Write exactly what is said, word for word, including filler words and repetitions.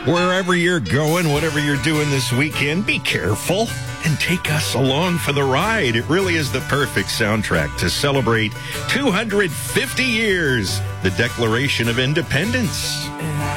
Wherever you're going, whatever you're doing this weekend, be careful and take us along for the ride. It really is the perfect soundtrack to celebrate two hundred fifty years, the Declaration of Independence.